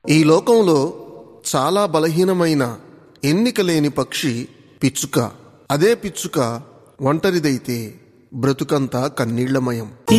ఈ లోకంలో చాలా బలహీనమైన ఎన్నిక లేని పక్షి పిచ్చుక. అదే పిచ్చుక ఒంటరిదైతే బ్రతుకంతా కన్నీళ్లమయం.